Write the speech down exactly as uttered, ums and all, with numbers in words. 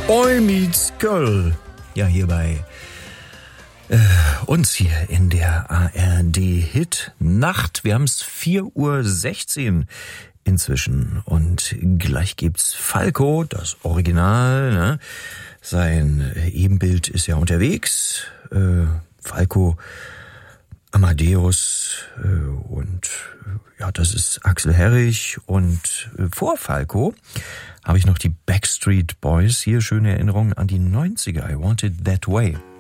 Boy Meets Girl. Ja, hier bei äh, uns hier in der A R D-Hit-Nacht. Wir haben es vier Uhr sechzehn inzwischen und gleich gibt's Falco, das Original. Ne? Sein Ebenbild ist ja unterwegs. Äh, Falco, Amadeus äh, und äh, ja, das ist Axel Herrich. Und äh, vor Falco habe ich noch die Backstreet Boys. Hier schöne Erinnerungen an die neunziger. I Want It That Way.